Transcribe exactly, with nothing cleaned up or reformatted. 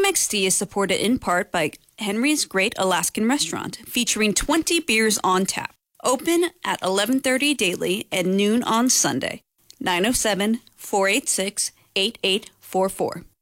M X D is supported in part by Henry's Great Alaskan Restaurant, featuring twenty beers on tap. Open at eleven thirty daily and noon on Sunday. nine oh seven, four eight six, eight eight four four.